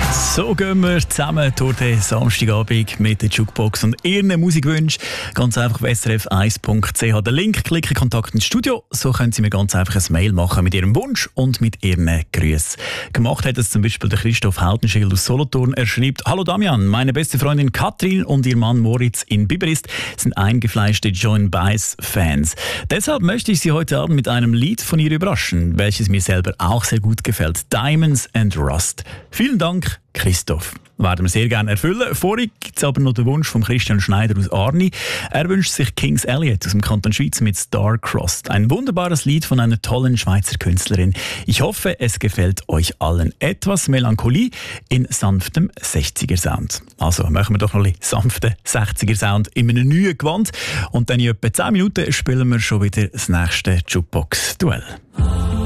So gehen wir zusammen durch den Samstagabend mit der Jukebox und Ihren Musikwünschen. Ganz einfach auf srf1.ch den Link klicken, Kontakt ins Studio. So können Sie mir ganz einfach ein Mail machen mit Ihrem Wunsch und mit Ihren Grüßen. Gemacht hat es zum Beispiel der Christoph Hautenschild aus Solothurn. Er schreibt: Hallo Damian, meine beste Freundin Katrin und ihr Mann Moritz in Biberist sind eingefleischte Joan Baez-Fans. Deshalb möchte ich Sie heute Abend mit einem Lied von ihr überraschen, welches mir selber auch sehr gut gefällt. Diamonds and Rust. Vielen Dank, Christoph. Werden wir sehr gerne erfüllen. Vorher gibt es aber noch den Wunsch von Christian Schneider aus Arni. Er wünscht sich Kings Elliot aus dem Kanton Schweiz mit Star-Crossed. Ein wunderbares Lied von einer tollen Schweizer Künstlerin. Ich hoffe, es gefällt euch allen. Etwas Melancholie in sanftem 60er-Sound. Also machen wir doch noch ein bisschen sanften 60er-Sound in einem neuen Gewand. Und dann in etwa 10 Minuten spielen wir schon wieder das nächste Jukebox-Duell.